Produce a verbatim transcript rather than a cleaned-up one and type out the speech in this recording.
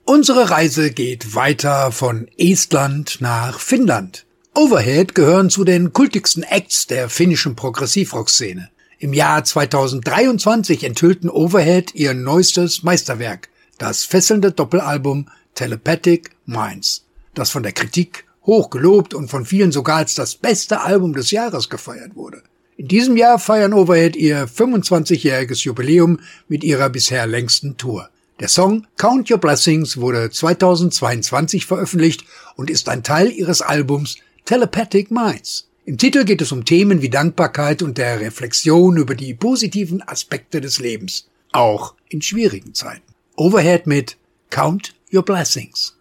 Unsere Reise geht weiter von Estland nach Finnland. Overhead gehören zu den kultigsten Acts der finnischen Progressivrock-Szene. Im Jahr zweitausenddreiundzwanzig enthüllten Overhead ihr neuestes Meisterwerk, das fesselnde Doppelalbum Telepathic Minds, das von der Kritik hoch gelobt und von vielen sogar als das beste Album des Jahres gefeiert wurde. In diesem Jahr feiern Overhead ihr fünfundzwanzigjähriges Jubiläum mit ihrer bisher längsten Tour. Der Song Count Your Blessings wurde zweitausendzweiundzwanzig veröffentlicht und ist ein Teil ihres Albums Telepathic Minds. Im Titel geht es um Themen wie Dankbarkeit und der Reflexion über die positiven Aspekte des Lebens, auch in schwierigen Zeiten. Overhead mit Count Your Blessings.